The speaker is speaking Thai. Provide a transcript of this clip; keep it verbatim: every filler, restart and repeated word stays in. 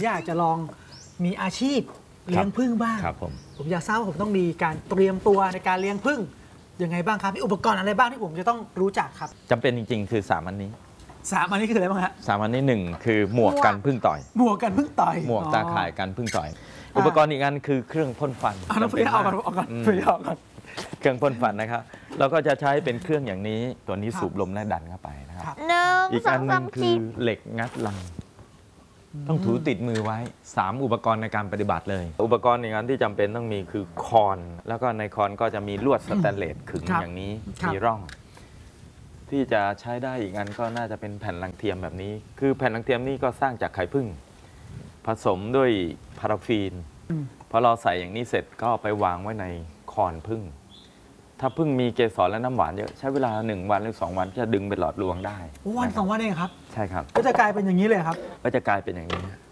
อยากจะลองมีอาชีพเลี้ยงผึ้งบ้างครับผมผมอยากทราบว่าผมต้องมีการเตรียมตัวในการเลี้ยงผึ้งยังไงบ้างครับมีอุปกรณ์อะไรบ้างที่ผมจะต้องรู้จักครับจำเป็นจริงๆคือสามอันนี้สามอันนี้คืออะไรบ้างฮะสามอันนี้หนึ่งคือหมวกกันผึ้งต่อยหมวกกันผึ้งต่อยหมวกตาข่ายกันผึ้งต่อย อุปกรณ์อีกอันคือเครื่องพ่นฟันเอาน้องเพื่อนเอาก่อนเอาก่อนเพื่อนเอาก่อนเครื่องพ่นฟันนะครับเราก็จะใช้เป็นเครื่องอย่างนี้ตัวนี้สูบลมและดันเข้าไปนะครับอีกอันหนึ่งคือเหล็กงัดลังต้องถูติดมือไว้สามอุปกรณ์ในการปฏิบัติเลยอุปกรณ์อีกอันที่จำเป็นต้องมีคือคอนแล้วก็ในคอนก็จะมีลวดสแตนเลสขึงอย่างนี้มีร่องที่จะใช้ได้อีกอันก็น่าจะเป็นแผ่นรังเทียมแบบนี้คือแผ่นรังเทียมนี่ก็สร้างจากไข่ผึ้งผสมด้วยพาราฟีนพอเราใส่อย่างนี้เสร็จก็ไปวางไว้ในคอนผึ้งถ้าผึ้งมีเกสรและน้ำหวานเยอะใช้เวลาหนึ่งวันหรือสองวันจะดึงเป็นหลอดรวงได้วันสองวันเองครับใช่ครับก็จะกลายเป็นอย่างนี้เลยครับก็จะกลายเป็นอย่างนี้